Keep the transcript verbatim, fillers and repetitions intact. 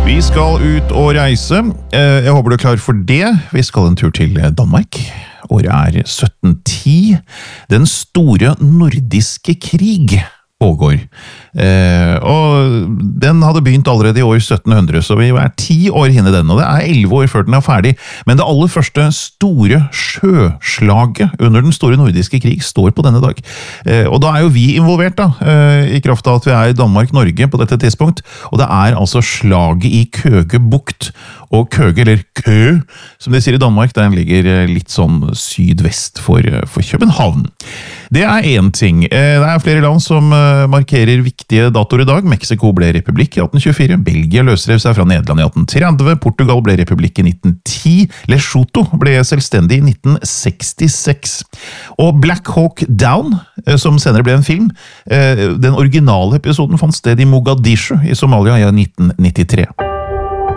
Vi skal ut og reise. Jeg håper du er klar for det. Vi skal en tur til Danmark. Året er sytten ti. Den store nordiske krig pågår. Eh, og den hadde begynt allerede i år sytten hundre, så vi er ti år inne i den, og det er elleve år før den er ferdig. Men det aller første store sjøslaget under den store nordiske krig står på denne dag. Eh, og da er jo vi involvert da, eh, i kraft av at vi er i Danmark-Norge på dette tidspunkt, og det er altså slaget i Køge bukt. Og Køge, eller Kø, som de sier i Danmark, den ligger litt sånn sydvest for, for København. Det er en ting. Det er flere land som markerer viktige datoer i dag. Mexico ble republikk i atten tjuefire, Belgia løsrev seg fra Nederland i atten tretti, Portugal ble republikk i nitten ti, Lesotho ble selvstendig i nitten sekstiseks. Og Black Hawk Down, som senere ble en film, den originale episoden fant sted i Mogadishu i Somalia i nitten nittitre.